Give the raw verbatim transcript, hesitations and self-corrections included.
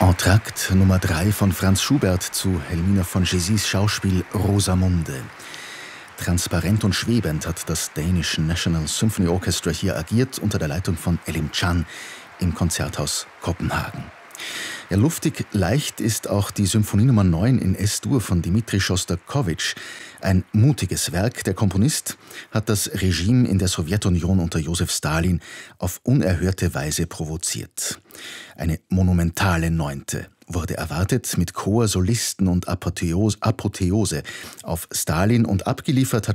Entrakt Nummer drei von Franz Schubert zu Helmina von Jésys Schauspiel Rosamunde. Transparent und schwebend hat das Danish National Symphony Orchestra hier agiert, unter der Leitung von Elim Can im Konzerthaus Kopenhagen. Ja, luftig leicht ist auch die Symphonie Nummer neun in Es-Dur von Dmitri Schostakowitsch. Ein mutiges Werk. Der Komponist hat das Regime in der Sowjetunion unter Josef Stalin auf unerhörte Weise provoziert. Eine monumentale Neunte wurde erwartet mit Chor, Solisten und Apotheose, Apotheose auf Stalin, und abgeliefert hat